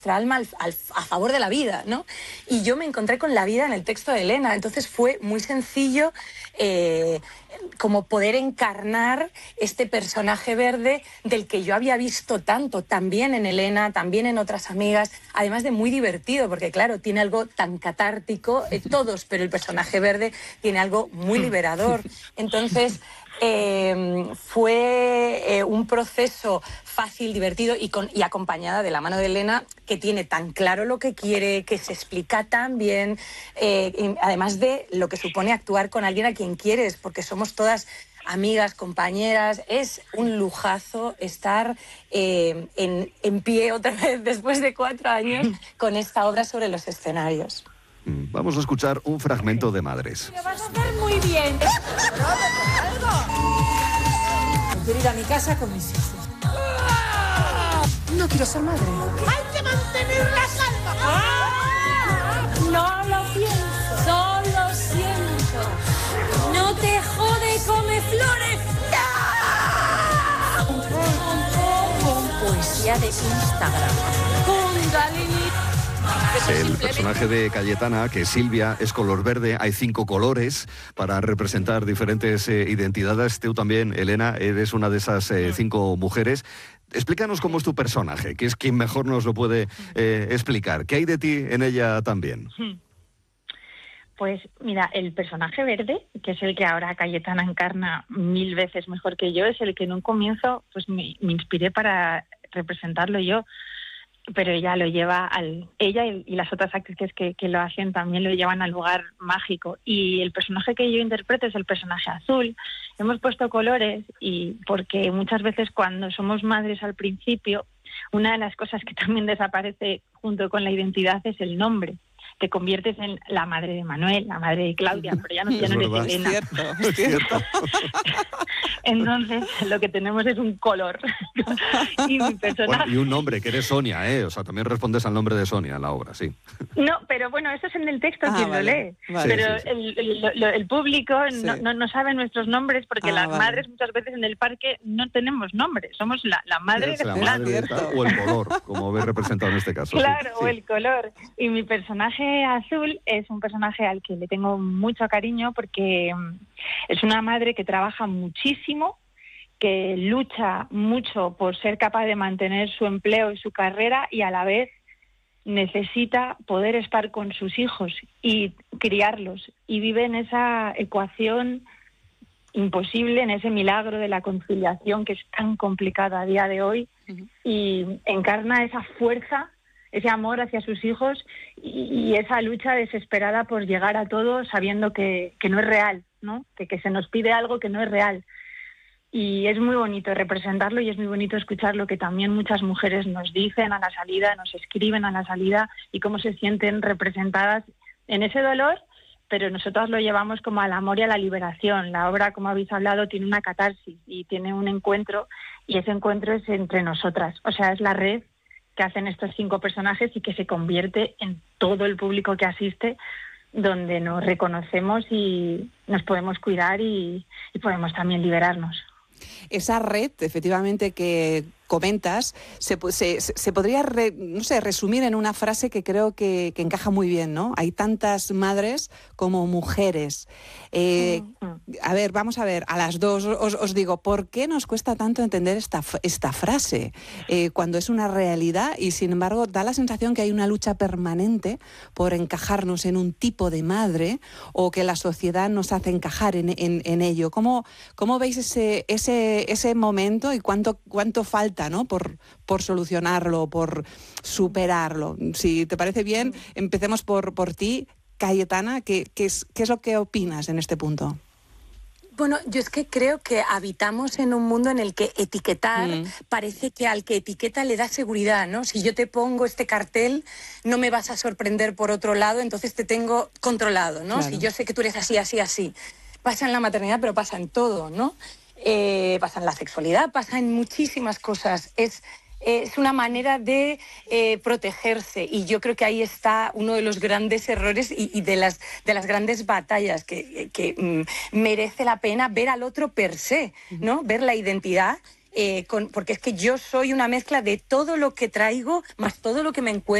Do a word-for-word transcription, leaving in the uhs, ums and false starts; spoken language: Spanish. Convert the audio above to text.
alma al, al, a favor de la vida, ¿no? Y yo me encontré con la vida en el texto de Elena, entonces fue muy sencillo eh, como poder encarnar este personaje verde del que yo había visto tanto, también en Elena, también en otras amigas, además de muy divertido, porque claro, tiene algo tan catártico, eh, todos, pero el personaje verde tiene algo muy liberador. Entonces, eh, fue eh, un proceso fácil, divertido y, con, y acompañada de la mano de Elena, que tiene tan claro lo que quiere, que se explica tan bien, eh, además de lo que supone actuar con alguien a quien quieres, porque somos todas amigas, compañeras. Es un lujazo estar eh, en, en pie otra vez después de cuatro años con esta obra sobre los escenarios. Vamos a escuchar un fragmento de Madres. Lo vas a hacer muy bien. Quiero ir a mi casa con mis hijos. No quiero ser madre. ¡Hay que mantener la calma! ¡Ah! No lo pienso, solo siento. No te jode, come flores. ¡No! Con poesía de Instagram. Kundalini. El personaje de Cayetana, que Silvia, es color verde. Hay cinco colores para representar diferentes eh, identidades. Tú también, Elena, eres una de esas eh, cinco mujeres. Explícanos cómo es tu personaje, que es quien mejor nos lo puede eh, explicar. ¿Qué hay de ti en ella también? Pues mira, el personaje verde, que es el que ahora Cayetana encarna mil veces mejor que yo, es el que en un comienzo pues me, me inspiré para representarlo yo, pero ella lo lleva al... Ella y, y las otras actrices que, que lo hacen también lo llevan al lugar mágico. Y el personaje que yo interpreto es el personaje azul. Hemos puesto colores y porque muchas veces cuando somos madres al principio, una de las cosas que también desaparece junto con la identidad es el nombre. Te conviertes en la madre de Manuel, la madre de Claudia, pero ya no, ya no eres Elena. Es cierto, es cierto. Entonces, lo que tenemos es un color. Y mi personaje... Bueno, y un nombre, que eres Sonia, ¿eh? O sea, también respondes al nombre de Sonia en la obra, sí. No, pero bueno, eso es en el texto Ah, quien vale, lo lee. vale. Pero Sí, sí, sí. El, el, el público Sí. no, no, no sabe nuestros nombres porque Ah, las vale. madres muchas veces en el parque no tenemos nombres. Somos la, la madre Es de la fulano. madre de tal, o el color, como ves representado en este caso. sí, Claro, sí. o el color. Y mi personaje azul es un personaje al que le tengo mucho cariño porque mm, es una madre que trabaja muchísimo, que lucha mucho por ser capaz de mantener su empleo y su carrera y a la vez necesita poder estar con sus hijos y criarlos. Y vive en esa ecuación imposible, en ese milagro de la conciliación que es tan complicada a día de hoy. Uh-huh. Y encarna esa fuerza, ese amor hacia sus hijos y, y esa lucha desesperada por llegar a todo sabiendo que, que no es real, ¿no? Que, que se nos pide algo que no es real. Y es muy bonito representarlo y es muy bonito escuchar lo que también muchas mujeres nos dicen a la salida, nos escriben a la salida y cómo se sienten representadas en ese dolor, pero nosotros lo llevamos como al amor y a la liberación. La obra, como habéis hablado, tiene una catarsis y tiene un encuentro y ese encuentro es entre nosotras. O sea, es la red que hacen estos cinco personajes y que se convierte en todo el público que asiste, donde nos reconocemos y nos podemos cuidar y, y podemos también liberarnos. Esa red, efectivamente, que comentas, se, se, se podría re, no sé, resumir en una frase que creo que, que encaja muy bien, ¿no? Hay tantas madres como mujeres. Eh, a ver, vamos a ver, a las dos os, os digo, ¿por qué nos cuesta tanto entender esta, esta frase? Eh, cuando es una realidad y, sin embargo, da la sensación que hay una lucha permanente por encajarnos en un tipo de madre o que la sociedad nos hace encajar en, en, en ello. ¿Cómo, cómo veis ese, ese, ese momento y cuánto, cuánto falta, ¿no? por, por solucionarlo, por superarlo? Si te parece bien, empecemos por, por ti, Cayetana. ¿Qué, qué, es, ¿Qué es lo que opinas en este punto? Bueno, yo es que creo que habitamos en un mundo en el que etiquetar mm. parece que al que etiqueta le da seguridad, ¿no? Si yo te pongo este cartel, no me vas a sorprender por otro lado, entonces te tengo controlado, ¿no? Claro. Si yo sé que tú eres así, así, así. Pasa en la maternidad, pero pasa en todo, ¿no? Eh, pasa en la sexualidad, pasa en muchísimas cosas. Es, eh, es una manera de eh, protegerse y yo creo que ahí está uno de los grandes errores y, y de, las, de las grandes batallas que, que mm, merece la pena ver al otro per se, ¿no? Ver la identidad eh, con, porque es que yo soy una mezcla de todo lo que traigo más todo lo que me encuentro